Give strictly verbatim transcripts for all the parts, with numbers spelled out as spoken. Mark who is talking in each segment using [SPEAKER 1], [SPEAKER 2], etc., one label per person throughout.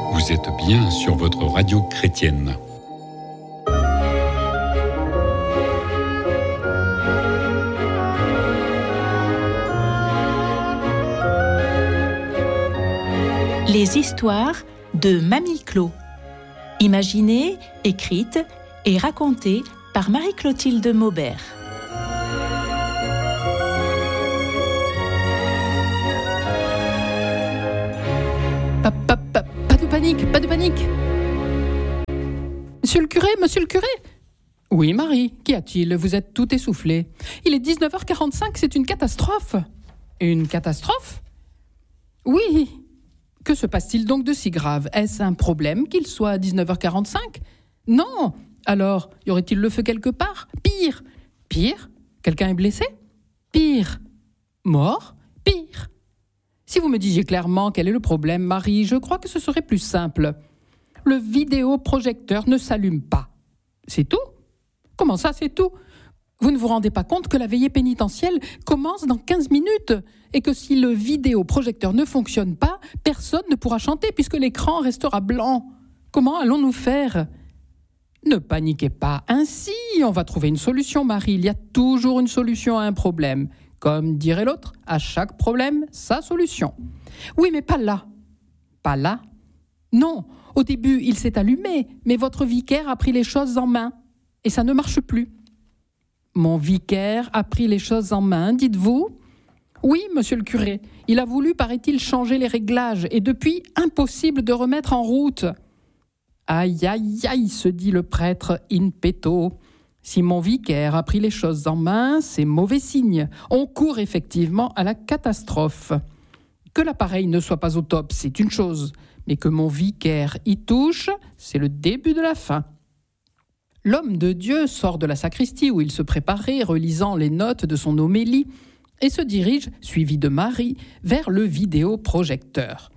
[SPEAKER 1] Vous êtes bien sur votre radio chrétienne.
[SPEAKER 2] Les histoires de Mamie Clo. Imaginées, écrites et racontées par Marie-Clotilde Maubert.
[SPEAKER 3] Pas, pas, pas, pas de panique, pas de panique. Monsieur le curé, monsieur le curé. Oui, Marie, qu'y a-t-il? Vous êtes tout essoufflée. Il est dix-neuf heures quarante-cinq, c'est une catastrophe. Une catastrophe? Oui. Que se passe-t-il donc de si grave? Est-ce un problème qu'il soit à dix-neuf heures quarante-cinq? Non. Alors, y aurait-il le feu quelque part? Pire. Pire? Quelqu'un est blessé? Pire. Mort? Pire. Si vous me disiez clairement quel est le problème, Marie, je crois que ce serait plus simple. Le vidéoprojecteur ne s'allume pas. C'est tout? Comment ça, c'est tout? Vous ne vous rendez pas compte que la veillée pénitentielle commence dans quinze minutes et que si le vidéoprojecteur ne fonctionne pas, personne ne pourra chanter puisque l'écran restera blanc. Comment allons-nous faire? Ne paniquez pas ainsi, on va trouver une solution, Marie. Il y a toujours une solution à un problème. Comme dirait l'autre, à chaque problème, sa solution. Oui, mais pas là. Pas là? Non, au début, il s'est allumé, mais votre vicaire a pris les choses en main. Et ça ne marche plus. Mon vicaire a pris les choses en main, dites-vous? Oui, monsieur le curé. Il a voulu, paraît-il, changer les réglages, et depuis, impossible de remettre en route. Aïe, aïe, aïe, se dit le prêtre in petto. Si mon vicaire a pris les choses en main, c'est mauvais signe. On court effectivement à la catastrophe. Que l'appareil ne soit pas au top, c'est une chose, mais que mon vicaire y touche, c'est le début de la fin. L'homme de Dieu sort de la sacristie où il se préparait, relisant les notes de son homélie, et se dirige, suivi de Marie, vers le vidéoprojecteur.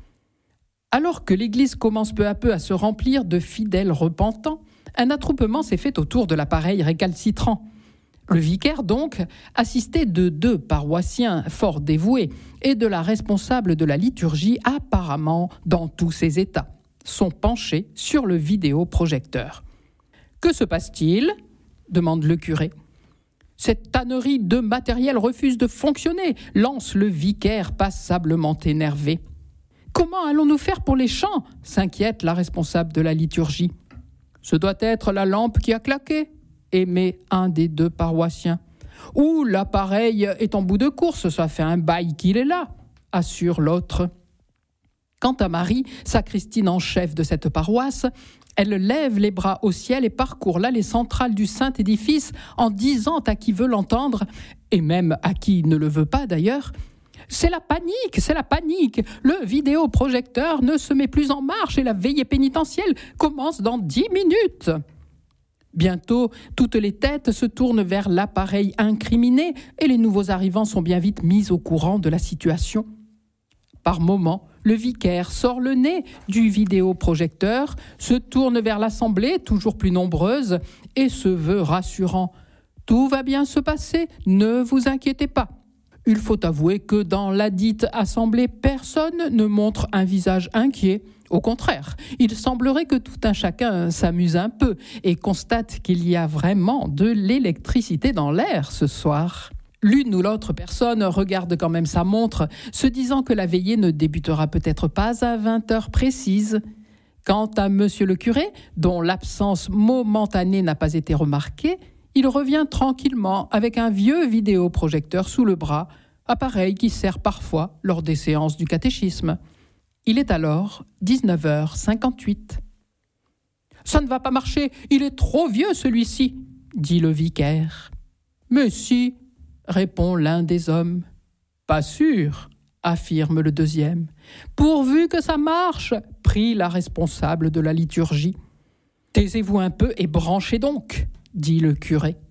[SPEAKER 3] Alors que l'église commence peu à peu à se remplir de fidèles repentants, un attroupement s'est fait autour de l'appareil récalcitrant. Le vicaire, donc, assisté de deux paroissiens fort dévoués et de la responsable de la liturgie, apparemment dans tous ses états, sont penchés sur le vidéoprojecteur. Que se passe-t-il? Demande le curé. Cette tannerie de matériel refuse de fonctionner, lance le vicaire passablement énervé. Comment allons-nous faire pour les chants? S'inquiète la responsable de la liturgie. Ce doit être la lampe qui a claqué, émet un des deux paroissiens. Ou l'appareil est en bout de course, ça fait un bail qu'il est là, assure l'autre. Quant à Marie, sacristine en chef de cette paroisse, elle lève les bras au ciel et parcourt l'allée centrale du saint édifice en disant à qui veut l'entendre, et même à qui ne le veut pas d'ailleurs, « C'est la panique, c'est la panique. Le vidéoprojecteur ne se met plus en marche et la veillée pénitentielle commence dans dix minutes. » Bientôt, toutes les têtes se tournent vers l'appareil incriminé et les nouveaux arrivants sont bien vite mis au courant de la situation. Par moments, le vicaire sort le nez du vidéoprojecteur, se tourne vers l'assemblée, toujours plus nombreuse, et se veut rassurant. « Tout va bien se passer, ne vous inquiétez pas. » Il faut avouer que dans la dite assemblée, personne ne montre un visage inquiet. Au contraire, il semblerait que tout un chacun s'amuse un peu et constate qu'il y a vraiment de l'électricité dans l'air ce soir. L'une ou l'autre personne regarde quand même sa montre, se disant que la veillée ne débutera peut-être pas à vingt heures précises. Quant à monsieur le curé, dont l'absence momentanée n'a pas été remarquée, il revient tranquillement avec un vieux vidéoprojecteur sous le bras, appareil qui sert parfois lors des séances du catéchisme. Il est alors dix-neuf heures cinquante-huit. « Ça ne va pas marcher, il est trop vieux celui-ci !» dit le vicaire. « Mais si !» répond l'un des hommes. « Pas sûr !» affirme le deuxième. « Pourvu que ça marche !» prie la responsable de la liturgie. « Taisez-vous un peu et branchez donc !» dit le curé.